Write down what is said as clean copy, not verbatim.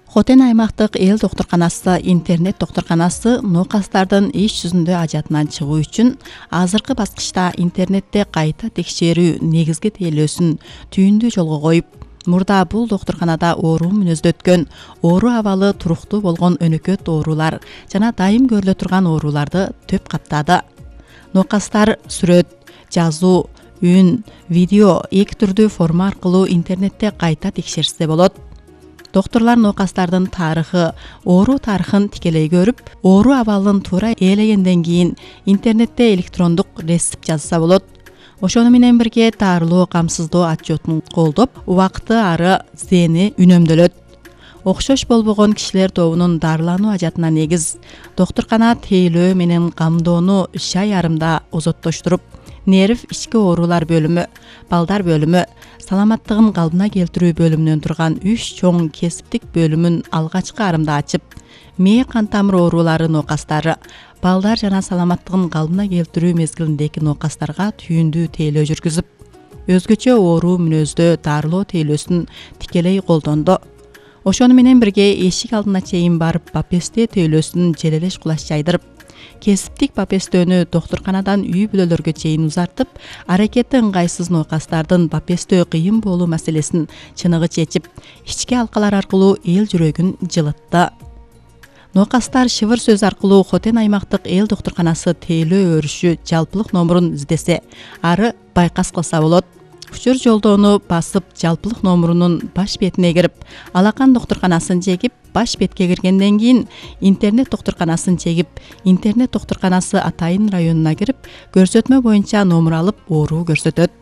Хотен аймактык эл доктурканасы интернет доктурканасы нокастардын иш жүзүндө ажатынан чыгуу үчүн азыркы баскычта интернетте кайта текшерүү негизги тейлөөсүн түйүндүү жолго коюп, мурда бул доктурканада оору мүнөздө өткөн, оору абалы туруктуу болгон өнөкөт оорулар жана дайым көрүлө турган ооруларды төп каптады. Нокастар сүрөт, жазуу, үн, видео эки түрдүү форма аркылуу интернетте кайта текшерсе болот. Доктурлар нокастардын тарыхы, оору тарыхын тикелей көрүп, оору абалын туура ээлегенден кийин интернетте электрондук рецепт жазса болот. Ошону менен бирге дарылоо камсыздоо отчетун колдоп, убакыты ары зээни үнөмдөлөт. Окшош болбогон кишилер тобунун дарылануу ажатына негиз доктуркана тейлөө менен камдоону шай арымда озоттоштуруп, нерв ички оорулар бөлүмү, балдар бөлүмү, саламаттыгын калыбына келтирүү бөлүмүнөн турган 3 чоң кесиптик бөлүмүн алгачкы арымда ачып, мээ кан тамыр оорулары нокастары, балдар жана саламаттыгын калыбына келтирүү мезгилиндеги нокастарга түйүндүү тейлөө жүргүзүп, өзгөчө оору мүнөздө дарылоо тейлөөсүн тикелей колдондо. Ошону менен бирге эшик алдына чейин барып бапестөө тейлөөсүн желелеш кулаш жайдырып, кесиптик бапестөөнү доктурканадан үй бүлөлөргө чейин узартып, аракети ыңгайсыз нокастардын бапестөө кыйын болуу маселесин чыныгы чечип, ички алкалар аркылуу эл жүрөгүн жылытты. Нокастар шыбыр сөз аркылуу Хотен аймактык эл доктурканасы тейлөө өрүшү жалпылык номурун издесе, ары байкас кылса болот. Учур жолдоону басып, жалпылык номурунун баш бетине кирип, алакан доктурканасын чегип, баш бетке киргенден кийин интернет доктурканасын чегип, интернет доктурканасы Атайын районуна кирип, көрсөтмө боюнча номур алып, оору көрсөтөт.